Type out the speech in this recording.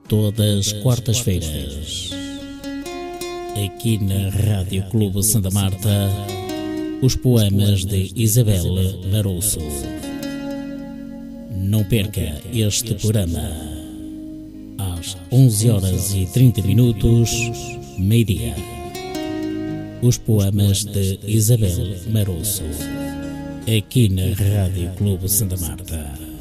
Todas quartas-feiras, aqui na Rádio Clube Santa Marta, os poemas de Isabel Larouço. Não perca este programa, às 11h30, meio-dia. Os poemas de Isabel Larouço, aqui na Rádio Clube Santa Marta.